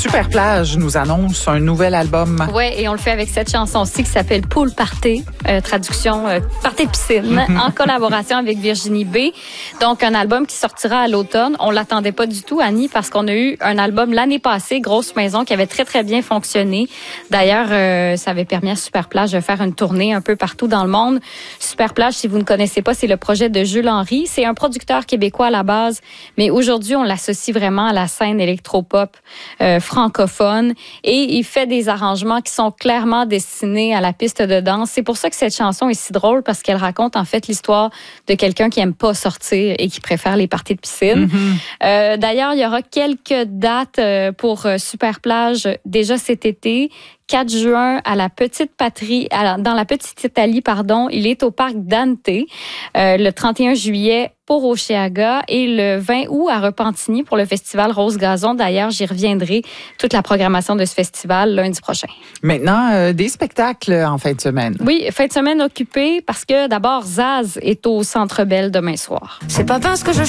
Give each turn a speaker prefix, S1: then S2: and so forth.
S1: Super Plage nous annonce un nouvel album.
S2: Oui, et on le fait avec cette chanson-ci qui s'appelle Pool Party, traduction Party de piscine, en collaboration avec Virginie B. Donc, un album qui sortira à l'automne. On l'attendait pas du tout, Annie, parce qu'on a eu un album l'année passée, Grosse Maison, qui avait très, très bien fonctionné. D'ailleurs, ça avait permis à Super Plage de faire une tournée un peu partout dans le monde. Super Plage, si vous ne connaissez pas, c'est le projet de Jules Henry. C'est un producteur québécois à la base, mais aujourd'hui, on l'associe vraiment à la scène électropop francophone et il fait des arrangements qui sont clairement destinés à la piste de danse. C'est pour ça que cette chanson est si drôle parce qu'elle raconte en fait l'histoire de quelqu'un qui aime pas sortir et qui préfère les parties de piscine. D'ailleurs, il y aura quelques dates pour Super Plage déjà cet été. 4 juin à la Petite Patrie, dans la Petite Italie, pardon. Il est au parc Dante. Le 31 juillet pour Oceaga et le 20 août à Repentigny pour le festival Rose Gazon. D'ailleurs, j'y reviendrai toute la programmation de ce festival lundi prochain.
S1: Maintenant, des spectacles en fin de semaine.
S2: Oui, fin de semaine occupée parce que d'abord, Zaz est au Centre Bell demain soir.
S3: C'est pas parce que je